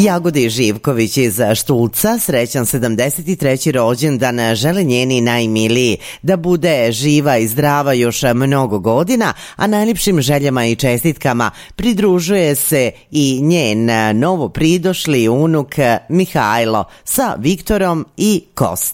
Jagodi Živković iz Štulca srećan 73. rođendan žele njeni najmiliji, da bude živa i zdrava još mnogo godina, a najljepšim željama i čestitkama pridružuje se i njen novo pridošli unuk Mihajlo sa Viktorom i Kostom.